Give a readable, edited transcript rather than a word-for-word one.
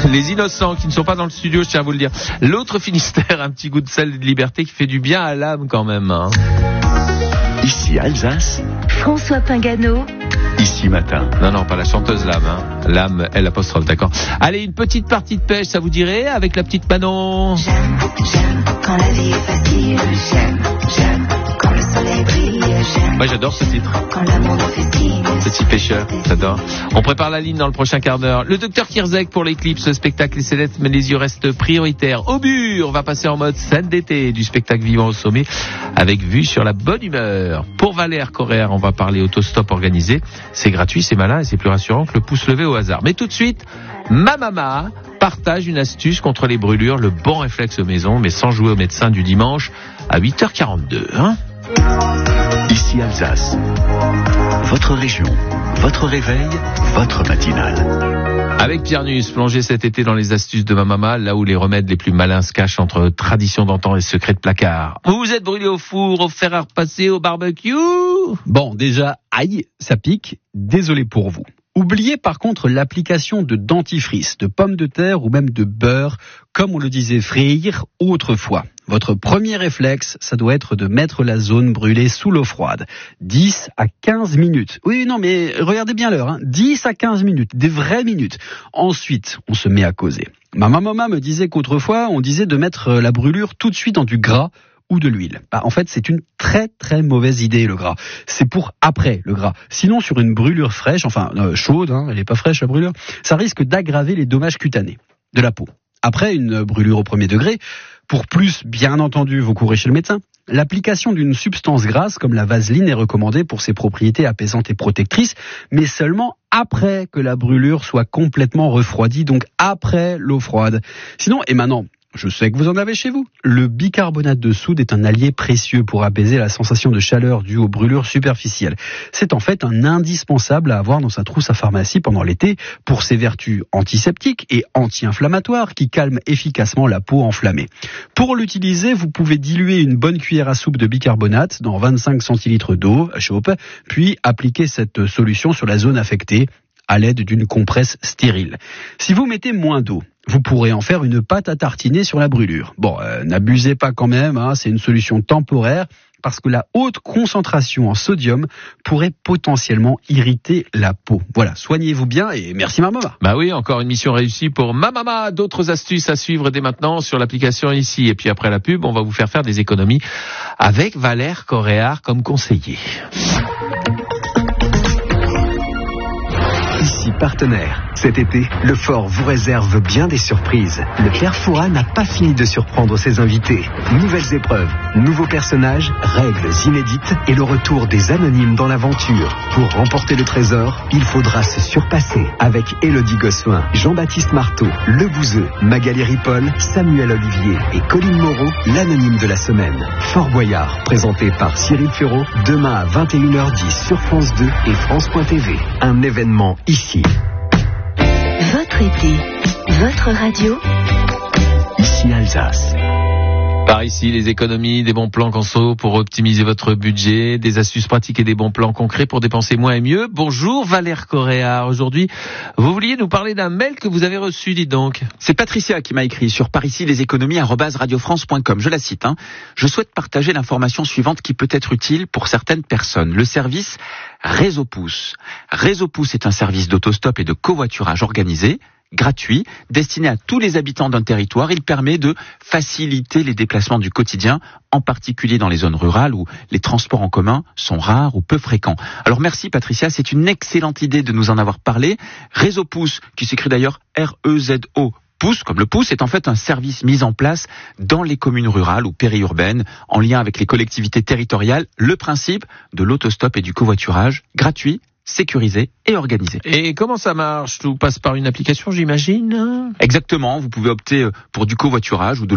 Les innocents qui ne sont pas dans le studio, je tiens à vous le dire. L'autre Finistère, un petit goût de sel et de liberté qui fait du bien à l'âme quand même. Hein. Ici Alsace. François Pingano. Ici Matin. Non, pas la chanteuse Lame. Hein. Lame, L', d'accord. Allez, une petite partie de pêche, ça vous dirait, avec la petite Manon? J'aime quand la vie est facile. J'aime quand le soleil brille. Moi, j'adore ce titre. Quand l'amour nous fait signe. Petit pêcheur, j'adore. On prépare la ligne dans le prochain quart d'heure. Le docteur Kirzek pour l'éclipse, spectacle céleste, mais les yeux restent prioritaires. Au but, on va passer en mode scène d'été du spectacle vivant au sommet, avec vue sur la bonne humeur. Pour Valère Correa, on va parler autostop organisé. C'est gratuit, c'est malin et c'est plus rassurant que le pouce levé au hasard. Mais tout de suite, ma maman partage une astuce contre les brûlures, le bon réflexe maison, mais sans jouer au médecin du dimanche à 8h42. Hein. Ici Alsace. Votre région, votre réveil, votre matinale. Avec Pierre Nuss, plongé cet été dans les astuces de ma maman, là où les remèdes les plus malins se cachent entre traditions d'antan et secrets de placard. Vous vous êtes brûlé au four, au fer à repasser, au barbecue? Bon, déjà, aïe, ça pique, désolé pour vous. Oubliez par contre l'application de dentifrice, de pommes de terre ou même de beurre, comme on le disait frire autrefois. Votre premier réflexe, ça doit être de mettre la zone brûlée sous l'eau froide. 10 à 15 minutes. Oui, non, mais regardez bien l'heure, hein. 10 à 15 minutes, des vraies minutes. Ensuite, on se met à causer. Ma maman me disait qu'autrefois, on disait de mettre la brûlure tout de suite dans du gras ou de l'huile. En fait, c'est une très très mauvaise idée, le gras. C'est pour après, le gras. Sinon, sur une brûlure fraîche, chaude, hein, elle n'est pas fraîche la brûlure, ça risque d'aggraver les dommages cutanés de la peau. Après une brûlure au premier degré, pour plus, bien entendu, vous courez chez le médecin. L'application d'une substance grasse comme la vaseline est recommandée pour ses propriétés apaisantes et protectrices, mais seulement après que la brûlure soit complètement refroidie, donc après l'eau froide. Sinon, et maintenant, je sais que vous en avez chez vous. Le bicarbonate de soude est un allié précieux pour apaiser la sensation de chaleur due aux brûlures superficielles. C'est en fait un indispensable à avoir dans sa trousse à pharmacie pendant l'été pour ses vertus antiseptiques et anti-inflammatoires qui calment efficacement la peau enflammée. Pour l'utiliser, vous pouvez diluer une bonne cuillère à soupe de bicarbonate dans 25 centilitres d'eau chaude, puis appliquer cette solution sur la zone affectée à l'aide d'une compresse stérile. Si vous mettez moins d'eau, vous pourrez en faire une pâte à tartiner sur la brûlure. Bon, n'abusez pas quand même, hein, c'est une solution temporaire parce que la haute concentration en sodium pourrait potentiellement irriter la peau. Voilà, soignez-vous bien et merci ma maman. Bah oui, encore une mission réussie pour ma maman. D'autres astuces à suivre dès maintenant sur l'application ici. Et puis après la pub, on va vous faire des économies avec Valère Correa comme conseiller. Ici Partenaire. Cet été, le Fort vous réserve bien des surprises. Le Père Fouras n'a pas fini de surprendre ses invités. Nouvelles épreuves, nouveaux personnages, règles inédites et le retour des anonymes dans l'aventure. Pour remporter le trésor, il faudra se surpasser avec Élodie Gossuin, Jean-Baptiste Marteau, Le Bouzeux, Magali Ripoll, Samuel Olivier et Colline Moreau, l'anonyme de la semaine. Fort Boyard, présenté par Cyril Ferraud, demain à 21h10 sur France 2 et France.tv. Un événement ici. Votre été, votre radio. Ici Alsace. Par ici, les économies, des bons plans conso pour optimiser votre budget, des astuces pratiques et des bons plans concrets pour dépenser moins et mieux. Bonjour Valère Correa. Aujourd'hui, vous vouliez nous parler d'un mail que vous avez reçu, dites donc. C'est Patricia qui m'a écrit sur paricileséconomies@radiofrance.com. Je la cite. Je souhaite partager l'information suivante qui peut être utile pour certaines personnes. Le service Réseau Pouce. Réseau Pouce est un service d'autostop et de covoiturage organisé, gratuit, destiné à tous les habitants d'un territoire. Il permet de faciliter les déplacements du quotidien, en particulier dans les zones rurales où les transports en commun sont rares ou peu fréquents. Alors merci Patricia, c'est une excellente idée de nous en avoir parlé. Réseau Pouce, qui s'écrit d'ailleurs R-E-Z-O, Pouce, comme le pouce, est en fait un service mis en place dans les communes rurales ou périurbaines, en lien avec les collectivités territoriales. Le principe de l'autostop et du covoiturage, gratuit, sécurisé et organisé. Et comment ça marche? Tout passe par une application, j'imagine? Exactement, vous pouvez opter pour du covoiturage ou de